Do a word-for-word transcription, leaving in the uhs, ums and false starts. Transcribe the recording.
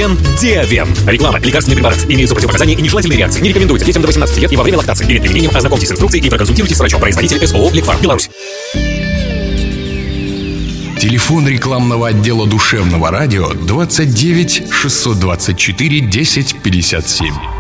Диавен. Диавен. Реклама. Лекарственный препарат. Имеются противопоказания и нежелательные реакции. Не рекомендуется детям до восемнадцати лет и во время лактации. Перед применением ознакомьтесь с инструкцией и проконсультируйтесь с врачом. Производитель СОО «Лекфарм», Беларусь. Телефон рекламного отдела душевного радио двадцать девять шестьсот двадцать четыре десять пятьдесят семь.